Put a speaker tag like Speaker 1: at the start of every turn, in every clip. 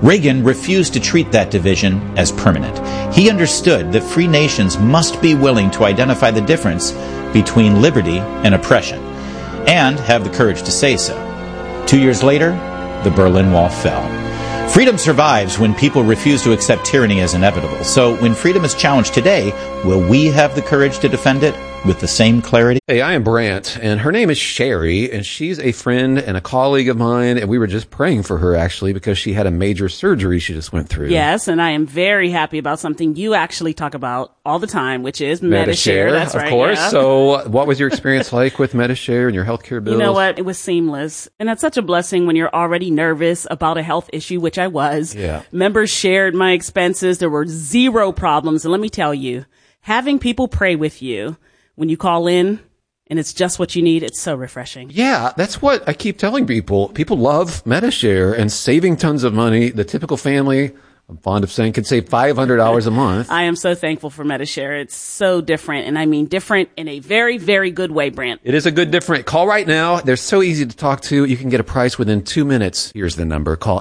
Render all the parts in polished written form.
Speaker 1: Reagan refused to treat that division as permanent. He understood that free nations must be willing to identify the difference between liberty and oppression, and have the courage to say so. 2 years later, the Berlin Wall fell. Freedom survives when people refuse to accept tyranny as inevitable. So when freedom is challenged today, will we have the courage to defend it with the same clarity?
Speaker 2: Hey, I am Brant, and her name is Sherry, and she's a friend and a colleague of mine, and we were just praying for her, actually, because she had a major surgery she just went through.
Speaker 3: Yes, and I am very happy about something you actually talk about all the time, which is Medi-Share. That's right,
Speaker 2: of course.
Speaker 3: Yeah.
Speaker 2: So what was your experience like with Medi-Share and your healthcare bills?
Speaker 3: You know what? It was seamless. And that's such a blessing when you're already nervous about a health issue, which I was.
Speaker 2: Yeah.
Speaker 3: Members shared my expenses. There were zero problems. And let me tell you, having people pray with you when you call in and it's just what you need, it's so refreshing.
Speaker 2: Yeah, that's what I keep telling people. People love Medi-Share and saving tons of money. The typical family, I'm fond of saying, could save $500 a month.
Speaker 3: I am so thankful for Medi-Share. It's so different, and I mean different in a very, very good way, Brant.
Speaker 2: It is a good different. Call right now. They're so easy to talk to. You can get a price within 2 minutes. Here's the number. Call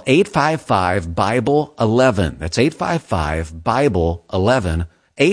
Speaker 2: 855-BIBLE-11. That's 855-BIBLE-11.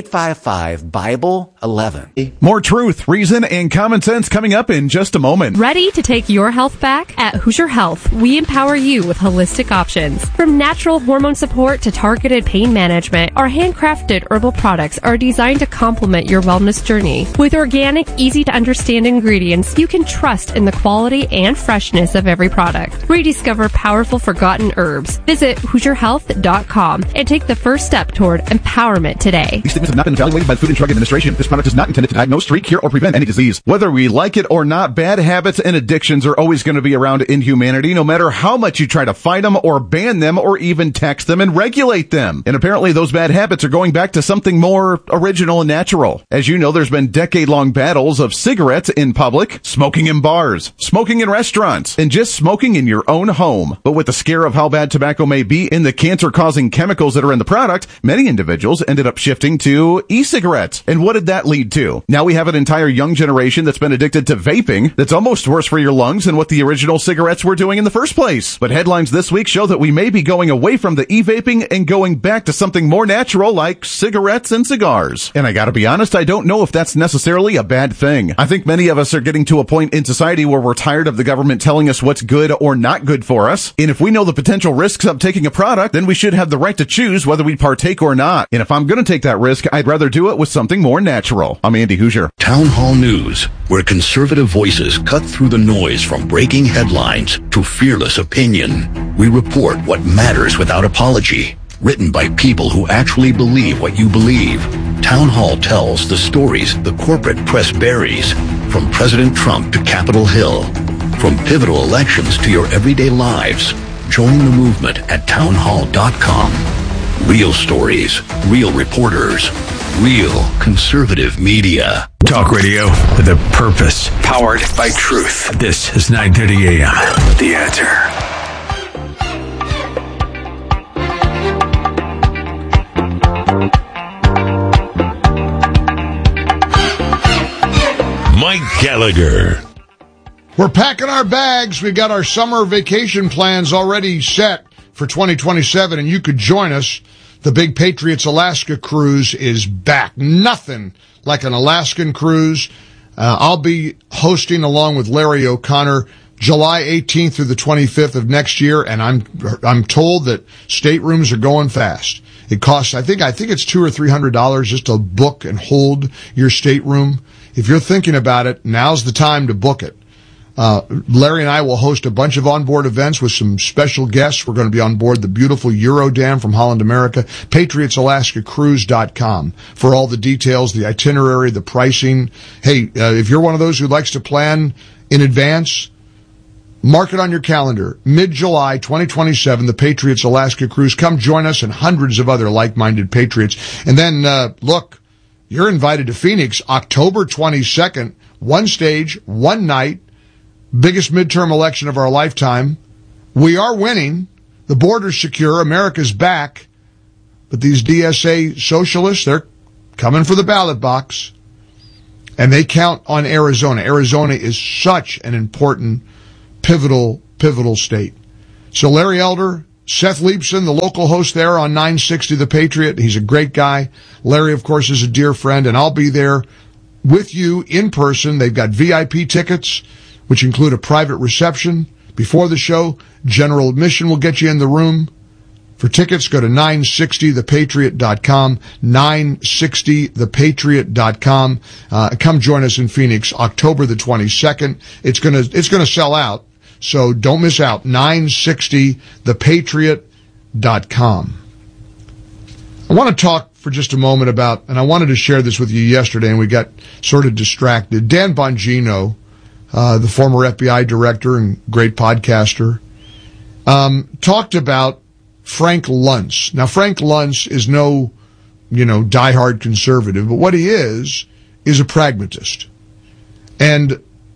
Speaker 2: 855-BIBLE-11.
Speaker 4: More truth, reason, and common sense coming up in just a moment.
Speaker 5: Ready to take your health back? At Hoosier Health, we empower you with holistic options. From natural hormone support to targeted pain management, our handcrafted herbal products are designed to complement your wellness journey. With organic, easy-to-understand ingredients, you can trust in the quality and freshness of every product. Rediscover powerful forgotten herbs. Visit HoosierHealth.com and take the first step toward empowerment today.
Speaker 4: These statements have not been evaluated by the Food and Drug Administration. This product is not intended to diagnose, treat, cure, or prevent any disease. Whether we like it or not, bad habits and addictions are always going to be around in humanity, no matter how much you try to fight them or ban them or even tax them and regulate them. And apparently those bad habits are going back to something more original and natural. As you know, there's been decade-long battles of cigarettes in public, smoking in bars, smoking in restaurants, and just smoking in your own home. But with the scare of how bad tobacco may be and the cancer-causing chemicals that are in the product, many individuals ended up shifting to e-cigarettes. And what did that lead to? Now we have an entire young generation that's been addicted to vaping that's almost worse for your lungs than what the original cigarettes were doing in the first place. But headlines this week show that we may be going away from the e-vaping and going back to something more natural like cigarettes and cigars. And I gotta be honest, I don't know if that's necessarily a bad thing. I think many of us are getting to a point in society where we're tired of the government telling us what's good or not good for us. And if we know the potential risks of taking a product, then we should have the right to choose whether we partake or not. And if I'm gonna take that risk, I'd rather do it with something more natural. I'm Andy Hoosier.
Speaker 6: Town Hall News, where conservative voices cut through the noise from breaking headlines to fearless opinion. We report what matters without apology. Written by people who actually believe what you believe. Town Hall tells the stories the corporate press buries. From President Trump to Capitol Hill. From pivotal elections to your everyday lives. Join the movement at townhall.com. Real stories, real reporters, real conservative media.
Speaker 7: Talk radio with a purpose, powered by truth. This is 9:30 a.m. The Answer.
Speaker 8: Mike Gallagher.
Speaker 9: We're packing our bags. We've got our summer vacation plans already set for 2027, and you could join us. The Big Patriots Alaska cruise is back. Nothing like an Alaskan cruise. I'll be hosting along with Larry O'Connor July 18th through the 25th of next year, and I'm told that staterooms are going fast. It costs, I think it's $200 or $300 just to book and hold your stateroom. If you're thinking about it, now's the time to book it. Larry and I will host a bunch of onboard events with some special guests. We're going to be on board the beautiful Eurodam from Holland America, PatriotsAlaskaCruise.com for all the details, the itinerary, the pricing. Hey, if you're one of those who likes to plan in advance, mark it on your calendar. Mid-July 2027, the Patriots Alaska Cruise. Come join us and hundreds of other like-minded patriots. And then, look, you're invited to Phoenix October 22nd, one stage, one night. Biggest midterm election of our lifetime. We are winning. The border's secure. America's back. But these DSA socialists, they're coming for the ballot box. And they count on Arizona. Arizona is such an important, pivotal state. So Larry Elder, Seth Leibson, the local host there on 960 The Patriot. He's a great guy. Larry, of course, is a dear friend, and I'll be there with you in person. They've got VIP tickets, which include a private reception before the show. General admission will get you in the room. For tickets, go to 960thepatriot.com, 960thepatriot.com. Come join us in Phoenix, October the 22nd. It's gonna sell out, so don't miss out. 960thepatriot.com. I want to talk for just a moment about, and I wanted to share this with you yesterday, and we got sort of distracted. Dan Bongino, the former FBI director and great podcaster, talked about Frank Luntz. Now, Frank Luntz is no, diehard conservative, but what he is a pragmatist. And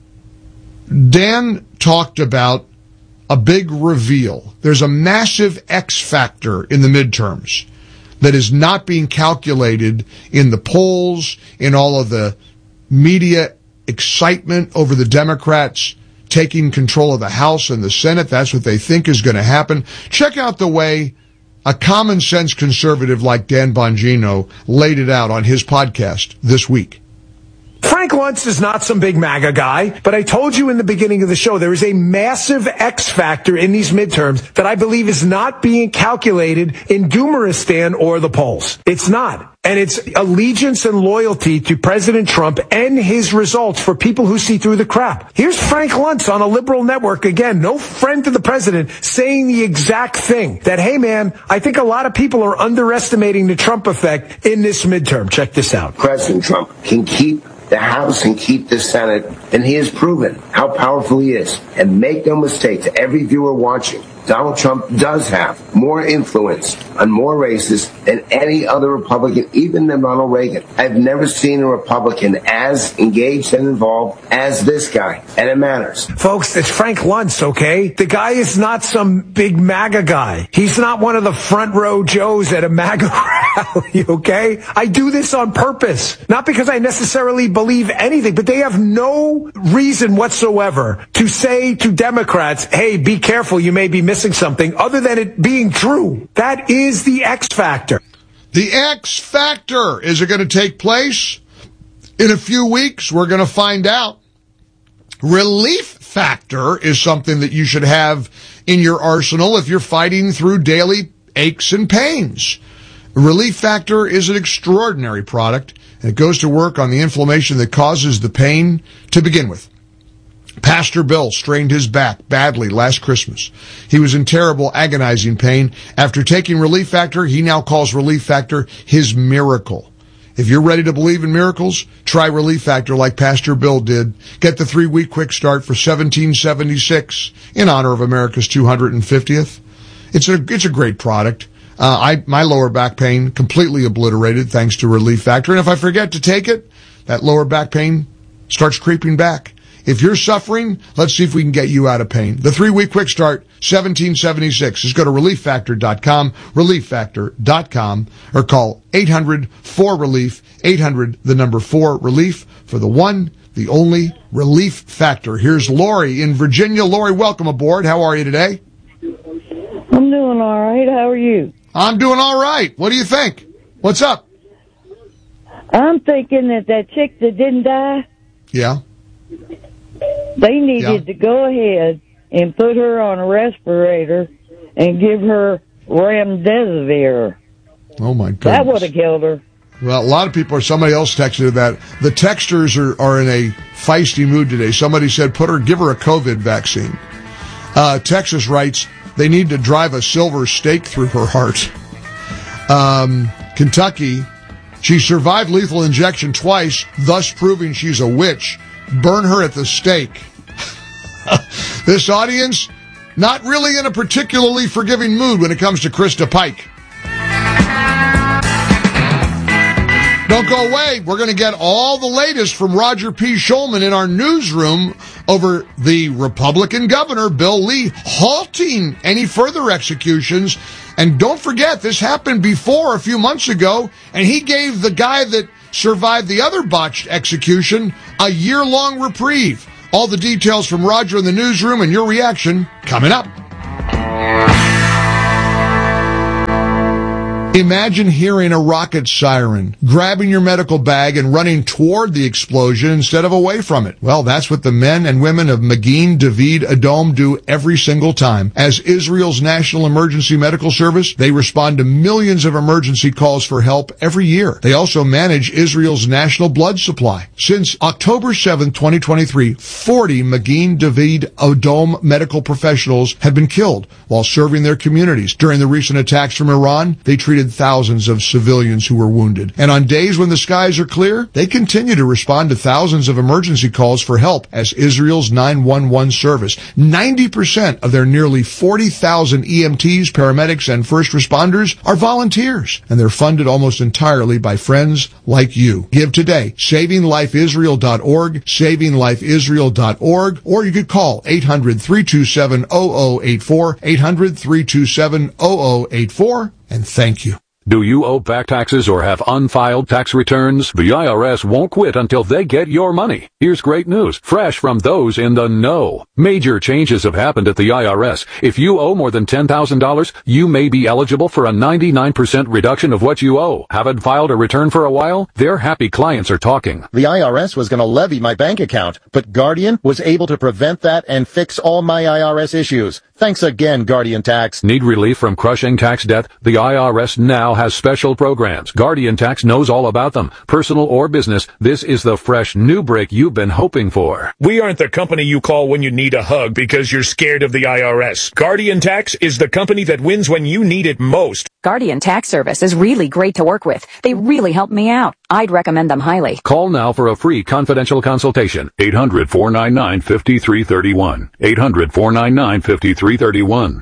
Speaker 9: Dan talked about a big reveal. There's a massive X factor in the midterms that is not being calculated in the polls, in all of the media excitement over the Democrats taking control of the House and the Senate. That's what they think is going to happen. Check out the way a common sense conservative like Dan Bongino laid it out on his podcast this week.
Speaker 10: Frank Luntz is not some big MAGA guy, but I told you in the beginning of the show, there is a massive X factor in these midterms that I believe is not being calculated in Doomeristan or the polls. It's not. And it's allegiance and loyalty to President Trump and his results for people who see through the crap. Here's Frank Luntz on a liberal network, again, no friend to the president, saying the exact thing, that, hey, man, I think a lot of people are underestimating the Trump effect in this midterm. Check this out.
Speaker 11: President Trump can keep the House and keep the Senate, and he has proven how powerful he is. And make no mistake, to every viewer watching, Donald Trump does have more influence on more races than any other Republican, even than Ronald Reagan. I've never seen a Republican as engaged and involved as this guy, and it matters.
Speaker 10: Folks, it's Frank Luntz, okay? The guy is not some big MAGA guy. He's not one of the front row Joes at a MAGA rally, okay? I do this on purpose, not because I necessarily believe anything, but they have no reason whatsoever to say to Democrats, hey, be careful, you may be missing something, other than it being true. That is the X factor.
Speaker 9: The X factor. Is it going to take place? In a few weeks, we're going to find out. Relief factor is something that you should have in your arsenal if you're fighting through daily aches and pains. Relief factor is an extraordinary product, and it goes to work on the inflammation that causes the pain to begin with. Pastor Bill strained his back badly last Christmas. He was in terrible, agonizing pain. After taking Relief Factor, he now calls Relief Factor his miracle. If you're ready to believe in miracles, try Relief Factor like Pastor Bill did. Get the 3-week quick start for $17.76 in honor of America's 250th. It's a great product. My lower back pain completely obliterated thanks to Relief Factor. And if I forget to take it, that lower back pain starts creeping back. If you're suffering, let's see if we can get you out of pain. The 3-week quick start, $17.76. Just go to ReliefFactor.com, ReliefFactor.com, or call 800-4RELIEF, 800-4RELIEF for the one, the only Relief Factor. Here's Lori in Virginia. Lori, welcome aboard. How are you today?
Speaker 12: I'm doing all right. How are you?
Speaker 9: I'm doing all right. What do you think? What's up?
Speaker 12: I'm thinking that chick that didn't die,
Speaker 9: yeah,
Speaker 12: they needed to go ahead and put her on a respirator and give her remdesivir.
Speaker 9: Oh, my goodness.
Speaker 12: That would have killed her.
Speaker 9: Well, a lot of people, or somebody else texted that. The texters are in a feisty mood today. Somebody said, give her a COVID vaccine. Texas writes, they need to drive a silver stake through her heart. Kentucky, she survived lethal injection twice, thus proving she's a witch. Burn her at the stake. This audience, not really in a particularly forgiving mood when it comes to Krista Pike. Don't go away. We're going to get all the latest from Roger P. Schulman in our newsroom over the Republican governor, Bill Lee, halting any further executions. And don't forget, this happened before a few months ago, and he gave the guy that survived the other botched execution a year-long reprieve. All the details from Roger in the newsroom and your reaction coming up. Imagine hearing a rocket siren, grabbing your medical bag and running toward the explosion instead of away from it. Well, that's what the men and women of Magen David Adom do every single time. As Israel's National Emergency Medical Service, they respond to millions of emergency calls for help every year. They also manage Israel's national blood supply. Since October 7, 2023, 40 Magen David Adom medical professionals have been killed while serving their communities. During the recent attacks from Iran, they treated thousands of civilians who were wounded. And on days when the skies are clear, they continue to respond to thousands of emergency calls for help as Israel's 911 service. 90% of their nearly 40,000 EMTs, paramedics, and first responders are volunteers, and they're funded almost entirely by friends like you. Give today. SavingLifeIsrael.org, SavingLifeIsrael.org, or you could call 800-327-0084, 800-327-0084, and thank you.
Speaker 13: Do you owe back taxes or have unfiled tax returns? The IRS won't quit until they get your money. Here's great news, fresh from those in the know. Major changes have happened at the IRS. If you owe more than $10,000, you may be eligible for a 99% reduction of what you owe. Haven't filed a return for a while? Their happy clients are talking.
Speaker 14: The IRS was going to levy my bank account, but Guardian was able to prevent that and fix all my IRS issues. Thanks again, Guardian Tax.
Speaker 13: Need relief from crushing tax debt? The IRS now has special programs. Guardian Tax knows all about them. Personal or business, this is the fresh new break you've been hoping for.
Speaker 15: We aren't the company you call when you need a hug because you're scared of the IRS. Guardian Tax is the company that wins when you need it most.
Speaker 16: Guardian Tax Service is really great to work with. They really help me out. I'd recommend them highly.
Speaker 13: Call now for a free confidential consultation. 800-499-5331. 800-499-5331.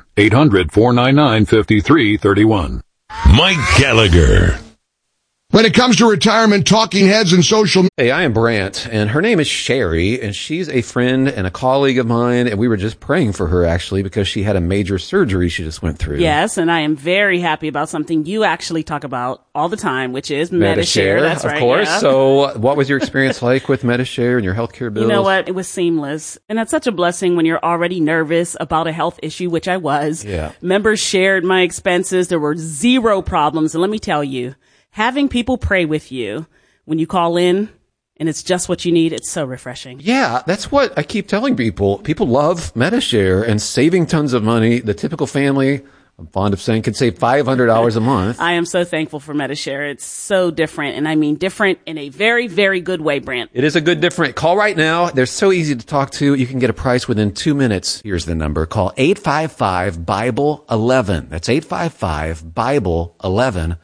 Speaker 13: 800-499-5331.
Speaker 8: Mike Gallagher.
Speaker 9: When it comes to retirement, talking heads and social...
Speaker 2: Hey, I am Brant, and her name is Sherry, and she's a friend and a colleague of mine, and we were just praying for her, actually, because she had a major surgery she just went through.
Speaker 3: Yes, and I am very happy about something you actually talk about all the time, which is Medi-Share. That's right,
Speaker 2: of course.
Speaker 3: Yeah.
Speaker 2: So what was your experience like with Medi-Share and your healthcare bills?
Speaker 3: You know what? It was seamless. And that's such a blessing when you're already nervous about a health issue, which I was.
Speaker 2: Yeah.
Speaker 3: Members shared my expenses. There were zero problems. And let me tell you, having people pray with you when you call in and it's just what you need, it's so refreshing.
Speaker 2: Yeah, that's what I keep telling people. People love Medi-Share and saving tons of money. The typical family, I'm fond of saying, could save $500 a month.
Speaker 3: I am so thankful for Medi-Share. It's so different, and I mean different in a very, very good way, Brant.
Speaker 2: It is a good different. Call right now. They're so easy to talk to. You can get a price within 2 minutes. Here's the number. Call 855-BIBLE-11. That's 855-BIBLE-11.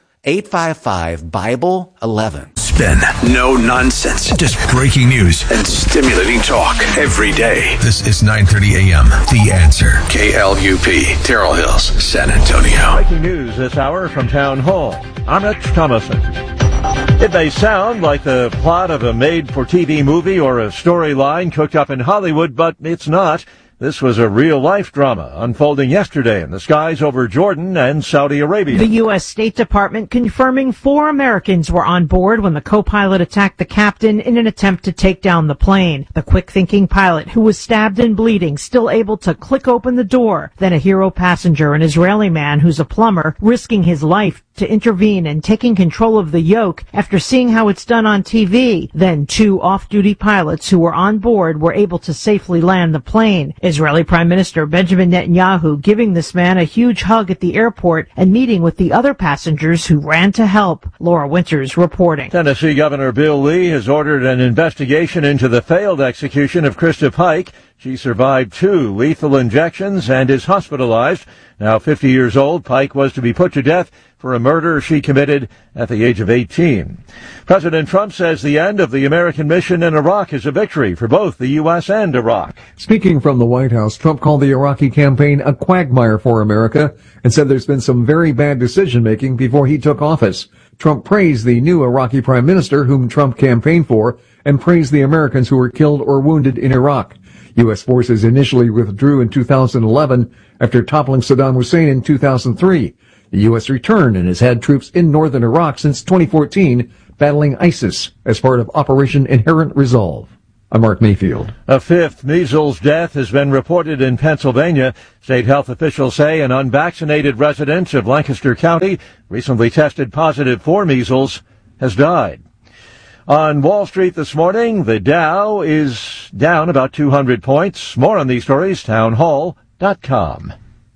Speaker 2: 855-BIBLE-11.
Speaker 7: Spin. No nonsense. Just breaking news and stimulating talk every day. This is 9:30 a.m. The Answer. KLUP. Terrell Hills, San Antonio.
Speaker 17: Breaking news this hour from Town Hall. I'm Rich Thomason. It may sound like the plot of a made-for-TV movie or a storyline cooked up in Hollywood, but it's not. This was a real-life drama unfolding yesterday in the skies over Jordan and Saudi Arabia.
Speaker 18: The U.S. State Department confirming 4 Americans were on board when the co-pilot attacked the captain in an attempt to take down the plane. The quick-thinking pilot, who was stabbed and bleeding, still able to click open the door. Then a hero passenger, an Israeli man who's a plumber, risking his life to intervene and taking control of the yoke after seeing how it's done on TV. Then 2 off-duty pilots who were on board were able to safely land the plane. Israeli Prime Minister Benjamin Netanyahu giving this man a huge hug at the airport and meeting with the other passengers who ran to help. Laura Winters reporting.
Speaker 17: Tennessee Governor Bill Lee has ordered an investigation into the failed execution of Krista Pike. She survived 2 lethal injections and is hospitalized. Now 50 years old, Pike was to be put to death for a murder she committed at the age of 18. President Trump says the end of the American mission in Iraq is a victory for both the U.S. and Iraq.
Speaker 19: Speaking from the White House, Trump called the Iraqi campaign a quagmire for America and said there's been some very bad decision-making before he took office. Trump praised the new Iraqi prime minister, whom Trump campaigned for, and praised the Americans who were killed or wounded in Iraq. U.S. forces initially withdrew in 2011 after toppling Saddam Hussein in 2003. The U.S. returned and has had troops in northern Iraq since 2014, battling ISIS as part of Operation Inherent Resolve. I'm Mark Mayfield.
Speaker 17: A fifth measles death has been reported in Pennsylvania. State health officials say an unvaccinated resident of Lancaster County, recently tested positive for measles, has died. On Wall Street this morning, the Dow is down about 200 points. More on these stories, townhall.com.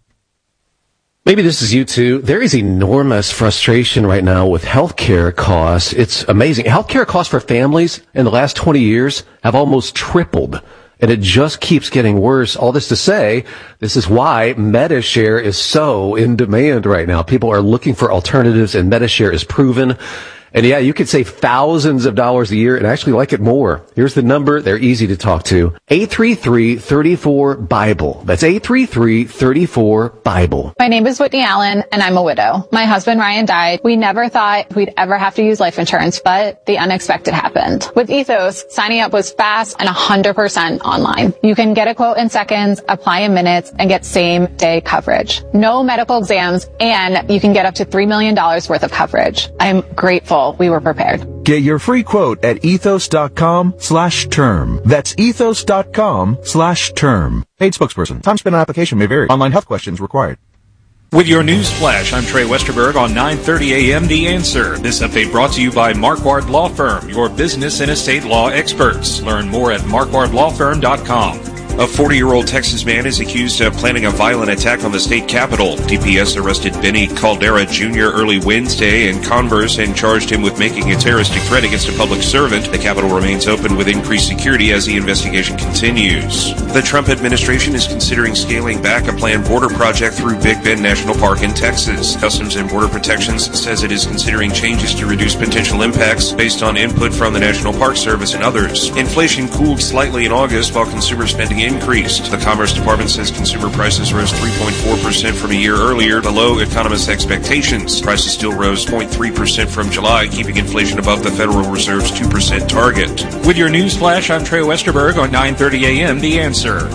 Speaker 2: Maybe this is you too. There is enormous frustration right now with healthcare costs. It's amazing. Healthcare costs for families in the last 20 years have almost tripled, and it just keeps getting worse. All this to say, this is why Medi-Share is so in demand right now. People are looking for alternatives, and Medi-Share is proven. And yeah, you could save thousands of dollars a year and actually like it more. Here's the number. They're easy to talk to. 833-34-BIBLE. That's 833-34-BIBLE.
Speaker 20: My name is Whitney Allen, and I'm a widow. My husband, Ryan, died. We never thought we'd ever have to use life insurance, but the unexpected happened. With Ethos, signing up was fast and 100% online. You can get a quote in seconds, apply in minutes, and get same-day coverage. No medical exams, and you can get up to $3 million worth of coverage. I'm grateful we were prepared.
Speaker 21: Get your free quote at ethos.com/term. That's ethos.com/term. Paid spokesperson. Time spent on application may vary. Online health questions required.
Speaker 22: With your news flash, I'm Trey Westerberg on 9:30 a.m. The Answer. This update brought to you by Marquardt Law Firm, your business and estate law experts. Learn more at marquardtlawfirm.com. A 40-year-old Texas man is accused of planning a violent attack on the state capitol. DPS arrested Benny Caldera Jr. early Wednesday in Converse and charged him with making a terroristic threat against a public servant. The Capitol remains open with increased security as the investigation continues. The Trump administration is considering scaling back a planned border project through Big Bend National Park in Texas. Customs and Border Protections says it is considering changes to reduce potential impacts based on input from the National Park Service and others. Inflation cooled slightly in August while consumer spending increased. The Commerce Department says consumer prices rose 3.4% from a year earlier, below economists' expectations. Prices still rose 0.3% from July, keeping inflation above the Federal Reserve's 2% target. With your news flash, I'm Trey Westerberg on 9:30 a.m. The Answer.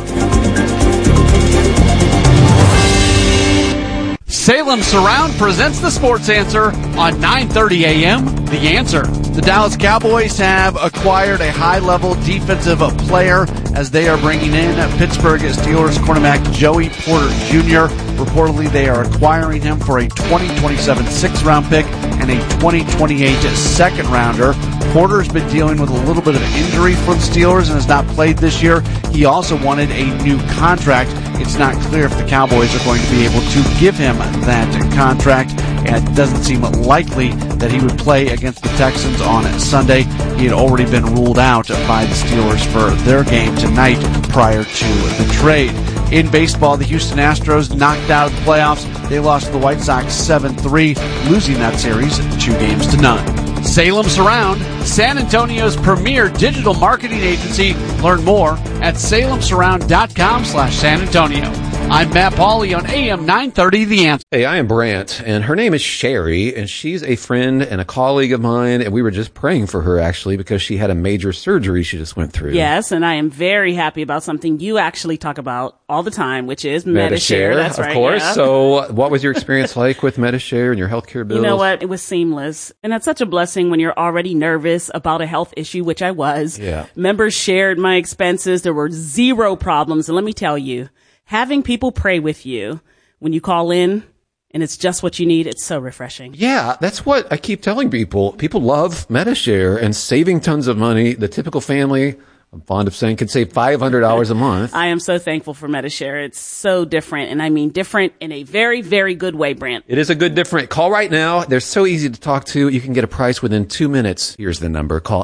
Speaker 23: Salem Surround presents the Sports Answer on 9:30 a.m. The Answer. The Dallas Cowboys have acquired a high-level defensive player as they are bringing in Pittsburgh Steelers cornerback Joey Porter Jr. Reportedly, they are acquiring him for a 2027 sixth-round pick and a 2028 second-rounder. Porter's been dealing with a little bit of injury for the Steelers and has not played this year. He also wanted a new contract. It's not clear if the Cowboys are going to be able to give him that contract, and it doesn't seem likely that he would play against the Texans on Sunday. He had already been ruled out by the Steelers for their game tonight prior to the trade. In baseball, the Houston Astros knocked out of the playoffs. They lost to the White Sox 7-3, losing that series 2-0. Salem Surround, San Antonio's premier digital marketing agency. Learn more at salemsurround.com/San Antonio. I'm Matt Pauley on AM 930, The Answer.
Speaker 2: Hey, I am Brant, and her name is Sherry, and she's a friend and a colleague of mine, and we were just praying for her, actually, because she had a major surgery she just went through.
Speaker 3: Yes, and I am very happy about something you actually talk about all the time, which is Medi-Share. That's right,
Speaker 2: of course.
Speaker 3: Yeah.
Speaker 2: So what was your experience like with Medi-Share and your healthcare bills?
Speaker 3: You know what? It was seamless. And that's such a blessing when you're already nervous about a health issue, which I was.
Speaker 2: Yeah.
Speaker 3: Members shared my expenses. There were zero problems. And let me tell you, having people pray with you when you call in and it's just what you need, it's so refreshing.
Speaker 2: Yeah, that's what I keep telling people. People love Medi-Share and saving tons of money. The typical family, I'm fond of saying, could save $500 a month.
Speaker 3: I am so thankful for Medi-Share. It's so different, and I mean different in a very, very good way, Brant.
Speaker 2: It is a good different. Call right now. They're so easy to talk to. You can get a price within 2 minutes. Here's the number. Call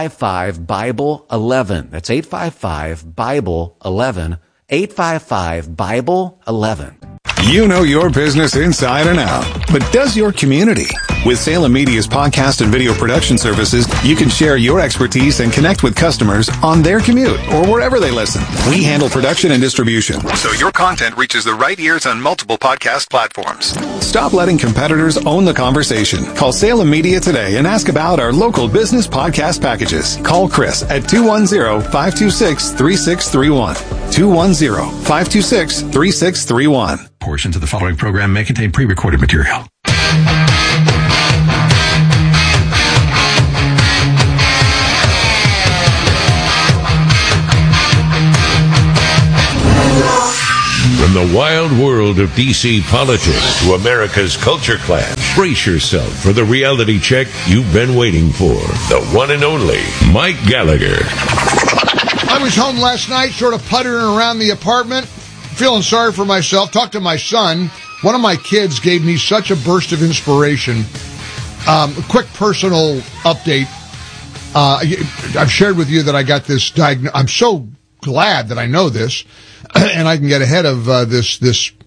Speaker 2: 855-BIBLE-11. That's 855-BIBLE-11. 855-BIBLE-11.
Speaker 7: You know your business inside and out, but does your community? With Salem Media's podcast and video production services, you can share your expertise and connect with customers on their commute or wherever they listen. We handle production and distribution, so your content reaches the right ears on multiple podcast platforms. Stop letting competitors own the conversation. Call Salem Media today and ask about our local business podcast packages. Call Chris at 210-526-3631. 210-526-3631.
Speaker 24: Portions of the following program may contain pre-recorded material.
Speaker 8: the wild world of D.C. politics to America's culture clash, brace yourself for the reality check you've been waiting for. The one and only Mike Gallagher.
Speaker 9: I was home last night, sort of puttering around the apartment, feeling sorry for myself. Talked to my son. One of my kids gave me such a burst of inspiration. A quick personal update. I've shared with you that I got this diagnosis. I'm so glad that I know this, and I can get ahead of this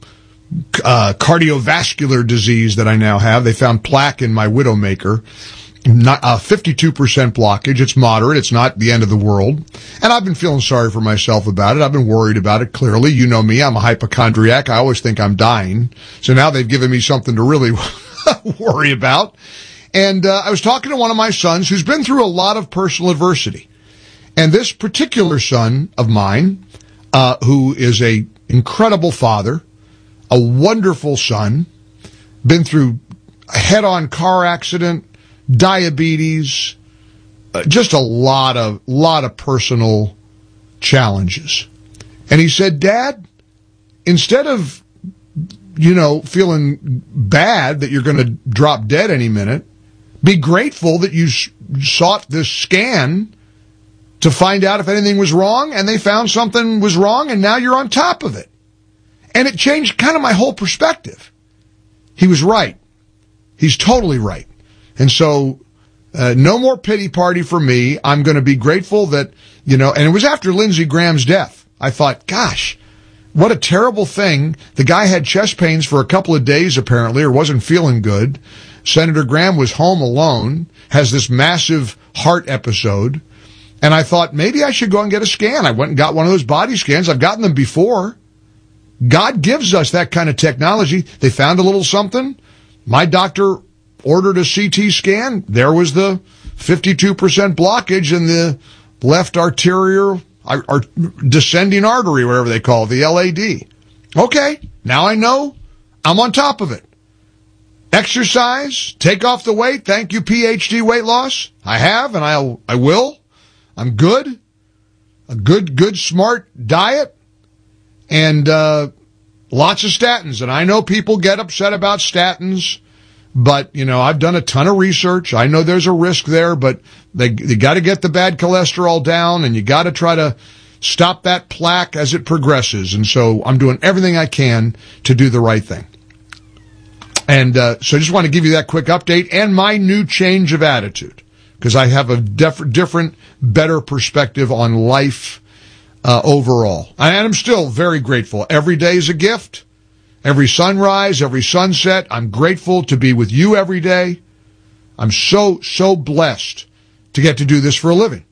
Speaker 9: cardiovascular disease that I now have. They found plaque in my widowmaker. Not 52% blockage. It's moderate. It's not the end of the world. And I've been feeling sorry for myself about it. I've been worried about it. Clearly, you know me. I'm a hypochondriac. I always think I'm dying. So now they've given me something to really worry about. And I was talking to one of my sons who's been through a lot of personal adversity. And this particular son of mine, who is a incredible father, a wonderful son, been through a head-on car accident, diabetes, just a lot of personal challenges. And he said, Dad, instead of, feeling bad that you're going to drop dead any minute, be grateful that you sought this scan to find out if anything was wrong, and they found something was wrong, and now you're on top of it. And it changed kind of my whole perspective. He was right. He's totally right. And so, no more pity party for me. I'm going to be grateful that, and it was after Lindsey Graham's death. I thought, gosh, what a terrible thing. The guy had chest pains for a couple of days, apparently, or wasn't feeling good. Senator Graham was home alone, has this massive heart episode. And I thought, maybe I should go and get a scan. I went and got one of those body scans. I've gotten them before. God gives us that kind of technology. They found a little something. My doctor ordered a CT scan. There was the 52% blockage in the left arterial, or descending artery, whatever they call it, the LAD. Okay, now I know I'm on top of it. Exercise, take off the weight. Thank you, PhD weight loss. I have, and I will. I'm good. A good, smart diet. And lots of statins. And I know people get upset about statins. But, I've done a ton of research. I know there's a risk there, but they got to get the bad cholesterol down, and you got to try to stop that plaque as it progresses. And so I'm doing everything I can to do the right thing. And so I just want to give you that quick update and my new change of attitude, because I have a different, better perspective on life overall. And I'm still very grateful. Every day is a gift. Every sunrise, every sunset, I'm grateful to be with you every day. I'm so blessed to get to do this for a living.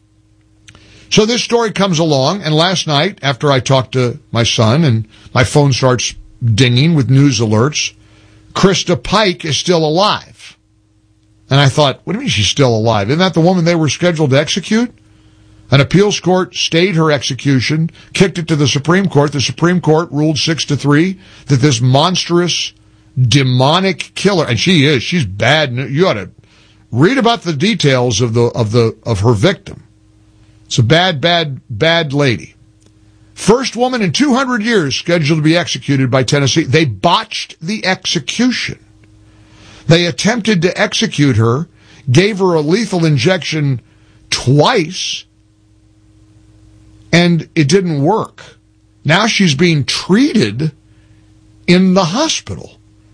Speaker 9: So this story comes along, and last night, after I talked to my son, and my phone starts dinging with news alerts, Krista Pike is still alive. And I thought, what do you mean she's still alive? Isn't that the woman they were scheduled to execute? An appeals court stayed her execution, kicked it to the Supreme Court. The Supreme Court ruled 6-3 that this monstrous, demonic killer, and she's bad. You ought to read about the details of her victim. It's a bad lady. First woman in 200 years scheduled to be executed by Tennessee. They botched the execution. They attempted to execute her, gave her a lethal injection twice, and it didn't work. Now she's being treated in the hospital.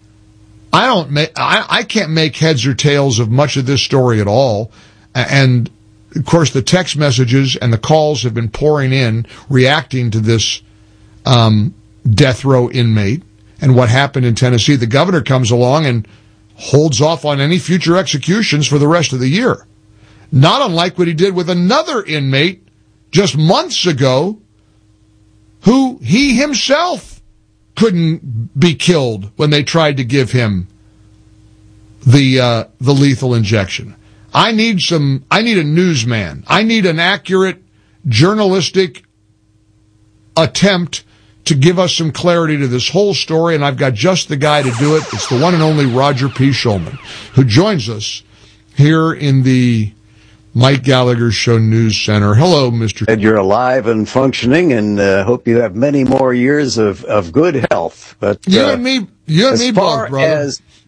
Speaker 9: I can't make heads or tails of much of this story at all. And of course, the text messages and the calls have been pouring in, reacting to this death row inmate and what happened in Tennessee. The governor comes along and holds off on any future executions for the rest of the year. Not unlike what he did with another inmate just months ago, who he himself couldn't be killed when they tried to give him the lethal injection. I need a newsman. I need an accurate journalistic attempt to give us some clarity to this whole story, and I've got just the guy to do it. It's the one and only Roger P. Shulman, who joins us here in the Mike Gallagher's Show News Center. Hello, Mr.
Speaker 1: And you're alive and functioning, and hope you have many more years of good health. But
Speaker 9: you and me both, brother.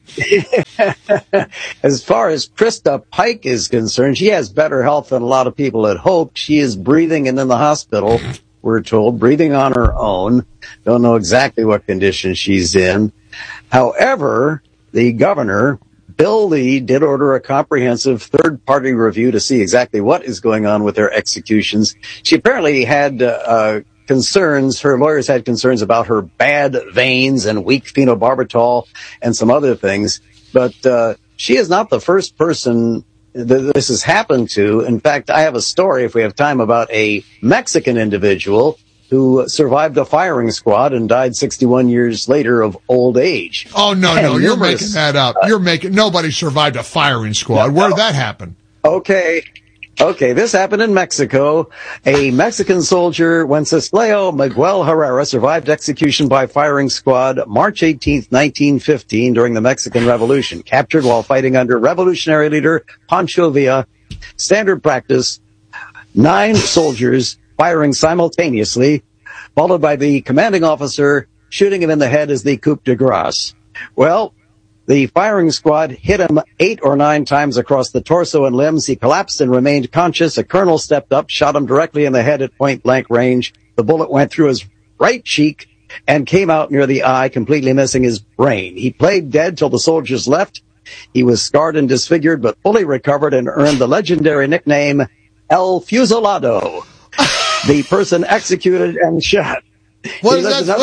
Speaker 1: As far as Krista Pike is concerned, she has better health than a lot of people had hoped. She is breathing and in the hospital, we're told, breathing on her own. Don't know exactly what condition she's in. However, the governor, Bill Lee, did order a comprehensive third-party review to see exactly what is going on with their executions. She apparently had concerns, her lawyers had concerns about her bad veins and weak phenobarbital and some other things. But she is not the first person that this has happened to. In fact, I have a story, if we have time, about a Mexican individual who survived a firing squad and died 61 years later of old age.
Speaker 9: Oh, no, you're making that up. Nobody survived a firing squad. Where did that happen?
Speaker 1: Okay, this happened in Mexico. A Mexican soldier, Wenceslao Miguel Herrera, survived execution by firing squad March 18th, 1915, during the Mexican Revolution. Captured while fighting under revolutionary leader Pancho Villa. Standard practice, 9 soldiers firing simultaneously, followed by the commanding officer shooting him in the head as the coup de grace. Well, the firing squad hit him 8 or 9 times across the torso and limbs. He collapsed and remained conscious. A colonel stepped up, shot him directly in the head at point-blank range. The bullet went through his right cheek and came out near the eye, completely missing his brain. He played dead till the soldiers left. He was scarred and disfigured, but fully recovered and earned the legendary nickname El Fusilado, the person executed and shot.
Speaker 9: What's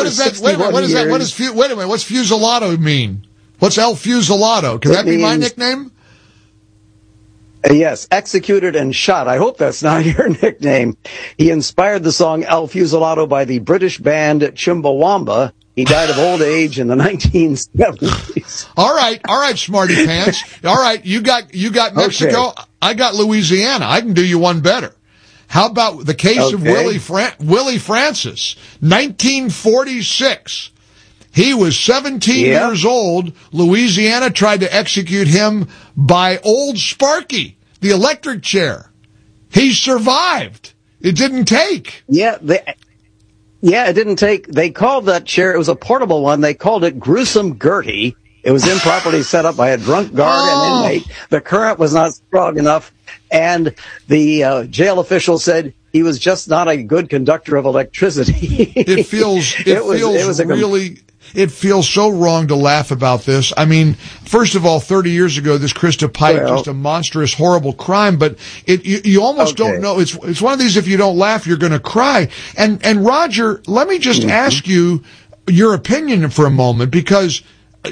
Speaker 9: fusilado mean? What's El Fusilado? Can that be my nickname?
Speaker 1: Yes, executed and shot. I hope that's not your nickname. He inspired the song El Fusilado by the British band Chumbawamba. He died of old age in the 1970s.
Speaker 9: All right, smarty pants. All right, you got Mexico. Okay. I got Louisiana. I can do you one better. How about the case of Willie Francis, 1946? He was 17 years old. Louisiana tried to execute him by Old Sparky, the electric chair. He survived. It didn't take.
Speaker 1: It didn't take. They called that chair, it was a portable one, they called it Gruesome Gertie. It was improperly set up by a drunk guard and inmate. The current was not strong enough, and the jail official said he was just not a good conductor of electricity.
Speaker 9: It feels so wrong to laugh about this. I mean, first of all, 30 years ago, this Krista Pike, just a monstrous, horrible crime, but you almost don't know. It's one of these, if you don't laugh, you're going to cry. And Roger, let me just ask you your opinion for a moment, because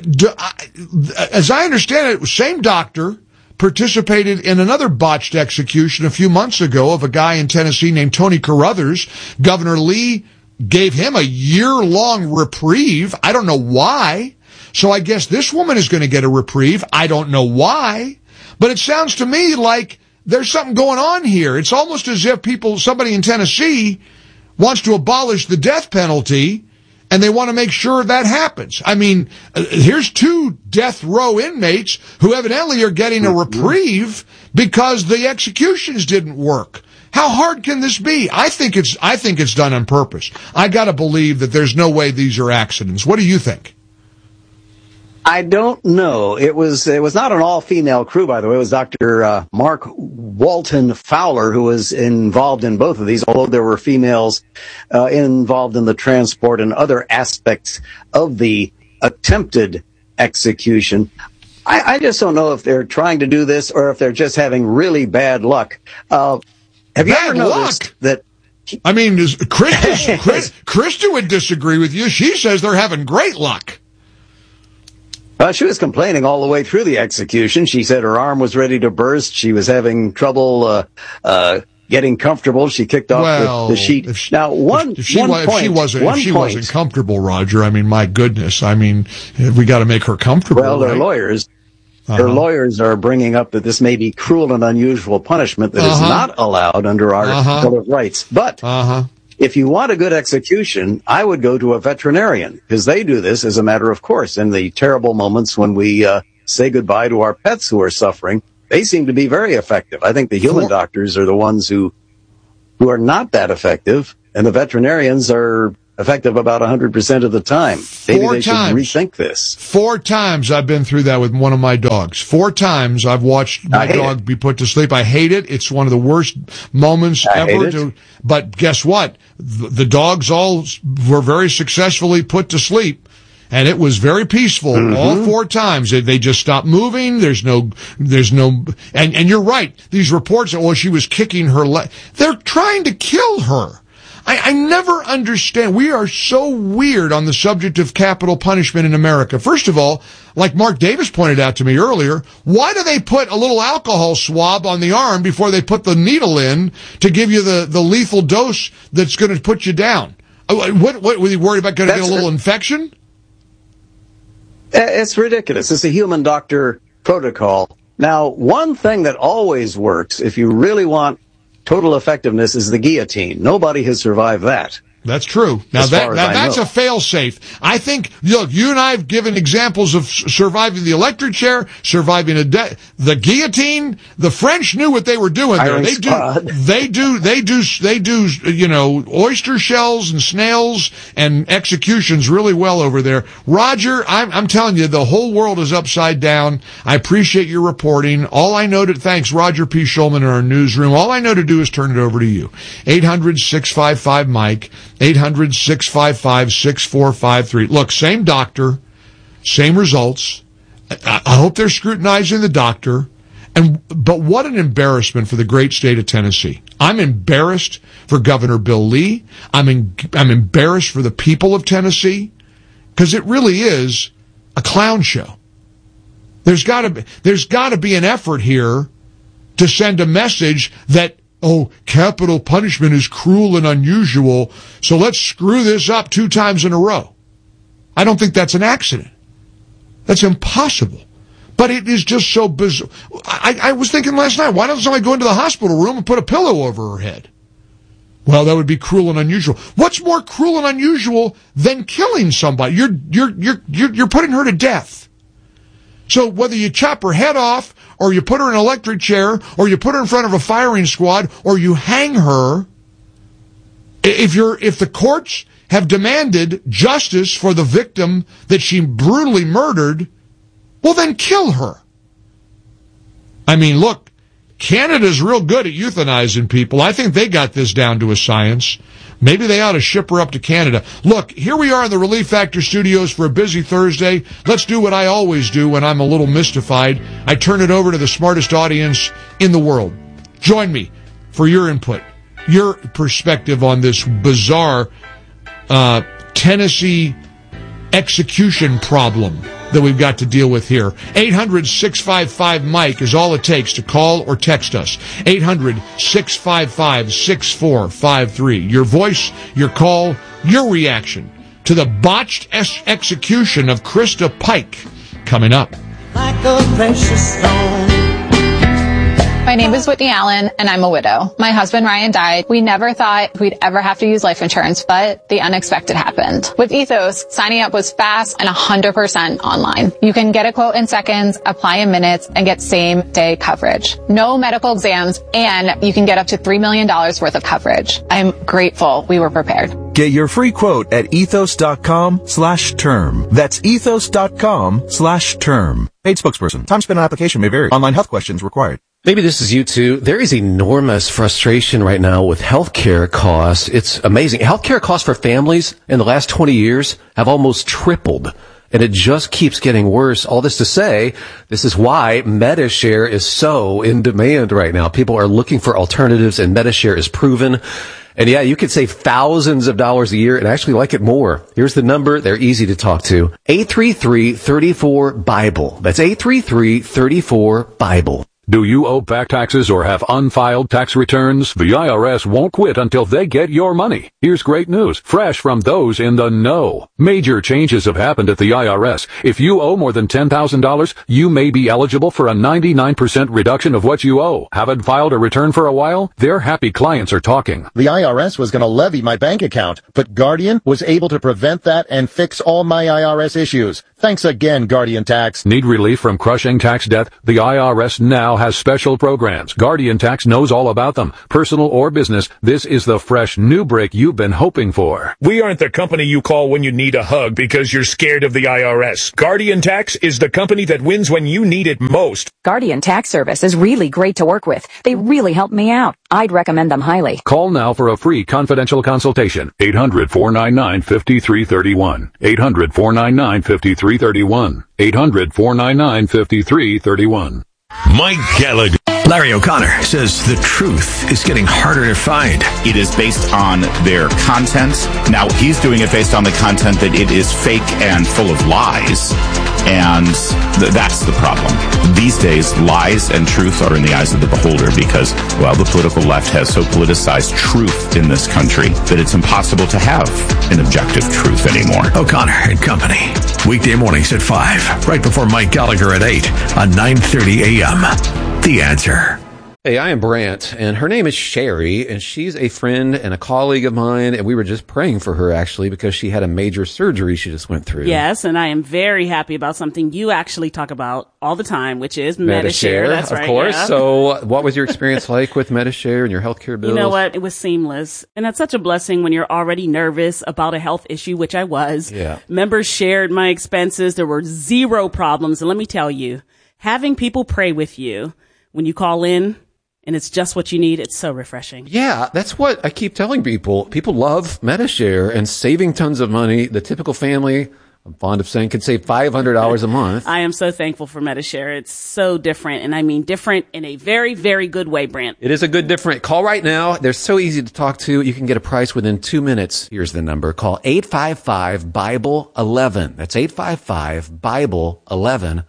Speaker 9: as I understand it, same doctor participated in another botched execution a few months ago of a guy in Tennessee named Tony Carruthers. Governor Lee gave him a year-long reprieve. I don't know why. So I guess this woman is going to get a reprieve. I don't know why. But it sounds to me like there's something going on here. It's almost as if somebody in Tennessee wants to abolish the death penalty, and they want to make sure that happens. I mean, here's 2 death row inmates who evidently are getting a reprieve because the executions didn't work. How hard can this be? I think it's done on purpose. I gotta believe that there's no way these are accidents. What do you think?
Speaker 1: I don't know. It was not an all-female crew, by the way. It was Dr. Mark Walton Fowler who was involved in both of these, although there were females involved in the transport and other aspects of the attempted execution. I just don't know if they're trying to do this or if they're just having really bad luck. Have you ever noticed that?
Speaker 9: I mean, Krista would disagree with you. She says they're having great luck.
Speaker 1: She was complaining all the way through the execution. She said her arm was ready to burst. She was having trouble getting comfortable. She kicked off the sheet. If she wasn't
Speaker 9: comfortable, Roger, I mean, my goodness. I mean, we got to make her comfortable.
Speaker 1: Well, their lawyers. Her lawyers are bringing up that this may be cruel and unusual punishment that is not allowed under our Bill of Rights. But if you want a good execution, I would go to a veterinarian, because they do this as a matter of course in the terrible moments when we say goodbye to our pets who are suffering. they seem to be very effective. I think the human doctors are the ones who are not that effective, and the veterinarians are effective about 100% of the time. Maybe they should rethink this.
Speaker 9: 4 times I've been through that with one of my dogs. 4 times I've watched my dog be put to sleep. I hate it. It's one of the worst moments ever. But guess what? The dogs all were very successfully put to sleep. And it was very peaceful all 4 times. They just stopped moving. There's no, and you're right. These reports that, she was kicking her leg. They're trying to kill her. I never understand. We are so weird on the subject of capital punishment in America. First of all, like Mark Davis pointed out to me earlier, why do they put a little alcohol swab on the arm before they put the needle in to give you the lethal dose that's going to put you down? What were you worried about? Going to get a little infection?
Speaker 1: It's ridiculous. It's a human doctor protocol. Now, one thing that always works, if you really want total effectiveness, is the guillotine. Nobody has survived that.
Speaker 9: That's true. Now that's a fail-safe. I think, look, you and I have given examples of surviving the electric chair, surviving the guillotine. The French knew what they were doing there. They do, oyster shells and snails and executions really well over there. Roger, I'm telling you, the whole world is upside down. I appreciate your reporting. Thanks, Roger P. Schulman in our newsroom. All I know to do is turn it over to you. 800-655-MIKE. 800-655-6453. Look, same doctor, same results. I hope they're scrutinizing the doctor. But what an embarrassment for the great state of Tennessee. I'm embarrassed for Governor Bill Lee. I'm embarrassed for the people of Tennessee, because it really is a clown show. There's got to be an effort here to send a message that, capital punishment is cruel and unusual, so let's screw this up 2 times in a row. I don't think that's an accident. That's impossible. But it is just so bizarre. I was thinking last night, why doesn't somebody go into the hospital room and put a pillow over her head? Well, that would be cruel and unusual. What's more cruel and unusual than killing somebody? You're putting her to death. So whether you chop her head off, or you put her in an electric chair, or you put her in front of a firing squad, or you hang her, if the courts have demanded justice for the victim that she brutally murdered, well, then kill her. I mean, look, Canada's real good at euthanizing people. I think they got this down to a science. Maybe they ought to ship her up to Canada. Look, here we are in the Relief Factor studios for a busy Thursday. Let's do what I always do when I'm a little mystified. I turn it over to the smartest audience in the world. Join me for your input, your perspective on this bizarre Tennessee execution problem that we've got to deal with here. 800-655-MIKE is all it takes to call or text us. 800-655-6453. Your voice, your call, your reaction to the botched execution of Krista Pike coming up.
Speaker 4: Like a precious stone.
Speaker 20: My name is Whitney Allen, and I'm a widow. My husband, Ryan, died. We never thought we'd ever have to use life insurance, but the unexpected happened. With Ethos, signing up was fast and 100% online. You can get a quote in seconds, apply in minutes, and get same-day coverage. No medical exams, and you can get up to $3 million worth of coverage. I'm grateful we were prepared.
Speaker 21: Get your free quote at ethos.com/term. That's ethos.com/term. Paid spokesperson. Time spent on application may vary. Online health questions required.
Speaker 2: Maybe this is you too. There is enormous frustration right now with healthcare costs. It's amazing. Healthcare costs for families in the last 20 years have almost tripled, and it just keeps getting worse. All this to say, this is why Medi-Share is so in demand right now. People are looking for alternatives, and Medi-Share is proven. And yeah, you could save thousands of dollars a year and actually like it more. Here's the number. They're easy to talk to. 833-34-BIBLE. That's 833-34-BIBLE.
Speaker 13: Do you owe back taxes or have unfiled tax returns? The IRS won't quit until they get your money. Here's great news, fresh from those in the know. Major changes have happened at the IRS. If you owe more than $10,000, you may be eligible for a 99% reduction of what you owe. Haven't filed a return for a while? Their happy clients are talking.
Speaker 14: The IRS was going to levy my bank account, but Guardian was able to prevent that and fix all my IRS issues. Thanks again, Guardian Tax.
Speaker 13: Need relief from crushing tax debt? The IRS now has special programs. Guardian Tax knows all about them. Personal or business, this is the fresh new break you've been hoping for.
Speaker 15: We aren't the company you call when you need a hug because you're scared of the IRS. Guardian Tax is the company that wins when you need it most.
Speaker 16: Guardian Tax Service is really great to work with. They really help me out. I'd recommend them highly.
Speaker 13: Call now for a free confidential consultation. 800-499-5331. 800-499-5331. 800-499-5331.
Speaker 8: Mike Gallagher.
Speaker 24: Larry O'Connor says the truth is getting harder to find.
Speaker 5: It is based on their content. Now, he's doing it based on the content that it is fake and full of lies. And that's the problem. These days, lies and truth are in the eyes of the beholder because, well, the political left has so politicized truth in this country that it's impossible to have an objective truth anymore.
Speaker 24: O'Connor and Company. Weekday mornings at 5, right before Mike Gallagher at 8 on 9:30 a.m. The Answer.
Speaker 2: Hey, I am Brant, and her name is Sherry, and she's a friend and a colleague of mine, and we were just praying for her, actually, because she had a major surgery she just went through.
Speaker 3: Yes, and I am very happy about something you actually talk about all the time, which is Medi-Share. That's right.
Speaker 2: Of course.
Speaker 3: Yeah.
Speaker 2: So what was your experience like with Medi-Share and your healthcare bills?
Speaker 3: You know what? It was seamless. And that's such a blessing when you're already nervous about a health issue, which I was.
Speaker 2: Yeah.
Speaker 3: Members shared my expenses. There were zero problems. And let me tell you, having people pray with you when you call in, and it's just what you need. It's so refreshing.
Speaker 2: Yeah, that's what I keep telling people. People love Medi-Share and saving tons of money. The typical family, I'm fond of saying, could save $500 a month.
Speaker 3: I am so thankful for Medi-Share. It's so different, and I mean different in a very, very good way, Brant.
Speaker 2: It is a good different. Call right now. They're so easy to talk to. You can get a price within 2 minutes. Here's the number. Call 855-BIBLE-11. That's 855-BIBLE-11.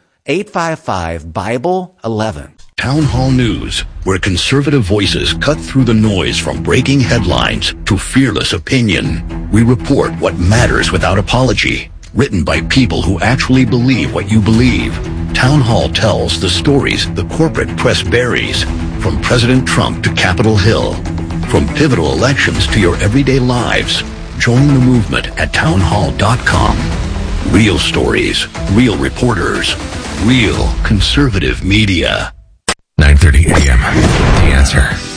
Speaker 2: 855-BIBLE-11.
Speaker 6: Town Hall News, where conservative voices cut through the noise from breaking headlines to fearless opinion. We report what matters without apology. Written by people who actually believe what you believe. Town Hall tells the stories the corporate press buries. From President Trump to Capitol Hill. From pivotal elections to your everyday lives. Join the movement at townhall.com. Real stories, real reporters, real conservative media.
Speaker 24: 9:30 a.m. The Answer.